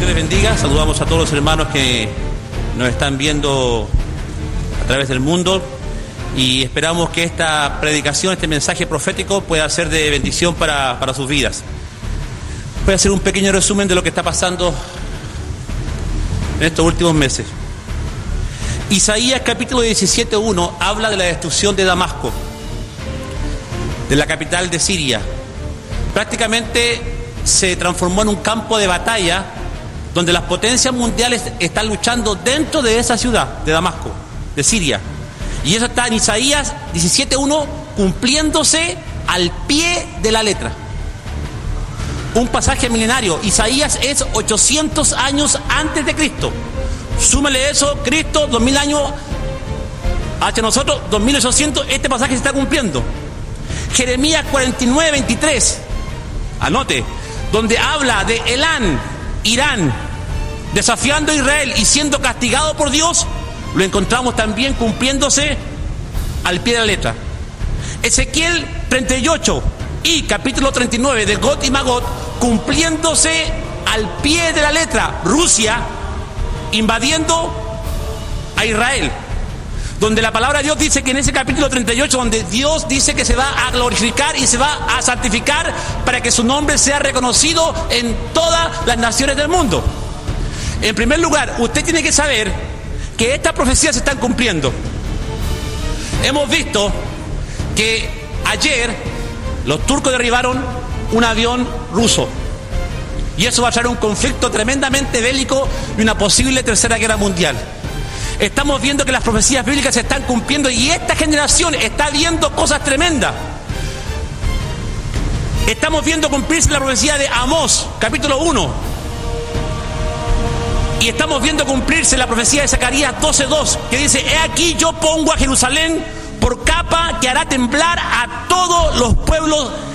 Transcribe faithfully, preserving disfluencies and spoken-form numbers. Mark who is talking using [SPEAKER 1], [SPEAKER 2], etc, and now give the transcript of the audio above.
[SPEAKER 1] Dios les bendiga. Saludamos a todos los hermanos que nos están viendo a través del mundo y esperamos que esta predicación, este mensaje profético pueda ser de bendición para, para sus vidas. Voy a hacer un pequeño resumen de lo que está pasando en estos últimos meses. Isaías capítulo diecisiete uno habla de la destrucción de Damasco, de la capital de Siria. Prácticamente se transformó en un campo de batalla donde las potencias mundiales están luchando dentro de esa ciudad de Damasco, de Siria. Y eso está en Isaías diecisiete uno cumpliéndose al pie de la letra. Un pasaje milenario. Isaías es ochocientos años antes de Cristo. Súmele eso, Cristo, dos mil años hacia nosotros, dos mil ochocientos, este pasaje se está cumpliendo. Jeremías cuarenta y nueve veintitrés, anote, donde habla de Elán, Irán, desafiando a Israel y siendo castigado por Dios, lo encontramos también cumpliéndose al pie de la letra. Ezequiel treinta y ocho y capítulo treinta y nueve de Gog y Magog, cumpliéndose al pie de la letra. Rusia invadiendo a Israel, donde la palabra de Dios dice que en ese capítulo treinta y ocho, donde Dios dice que se va a glorificar y se va a santificar para que su nombre sea reconocido en todas las naciones del mundo. En primer lugar, usted tiene que saber que estas profecías se están cumpliendo. Hemos visto que ayer los turcos derribaron un avión ruso, y eso va a traer un conflicto tremendamente bélico y una posible tercera guerra mundial. Estamos viendo que las profecías bíblicas se están cumpliendo y esta generación está viendo cosas tremendas. Estamos viendo cumplirse la profecía de Amós, capítulo uno. Y estamos viendo cumplirse la profecía de Zacarías doce dos, que dice: he aquí yo pongo a Jerusalén por capa que hará temblar a todos los pueblos